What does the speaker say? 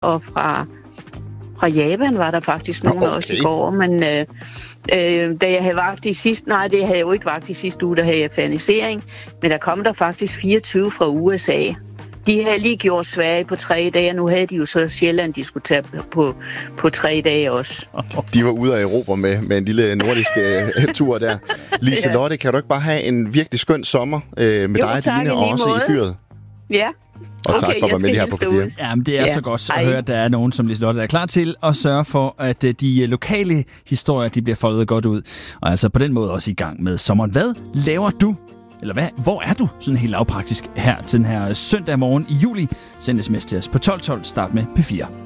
og fra Japan var der faktisk nogen også i går, men da jeg havde vagt i sidste... Nej, det havde jeg jo ikke vagt i sidste uge, der havde jeg fanisering, men der kom der faktisk 24 fra USA. De havde lige gjort Sverige på 3 dage, og nu havde de jo så Sjælland, de skulle tage på 3 dage også. De var ude af Europa med en lille nordisk tur der. Liselotte, kan du ikke bare have en virkelig skøn sommer med dig, Line, og også i fyret? Ja. Og tak for at være med lige her på P4. Jamen, det er så godt at høre, at der er nogen, som Liselotte er klar til at sørge for, at de lokale historier, de bliver foldet godt ud. Og altså på den måde også i gang med sommeren. Hvad laver du? Eller hvor er du sådan helt lavpraktisk her til den her søndag morgen i juli? Send sms til os på 1212, start med P4.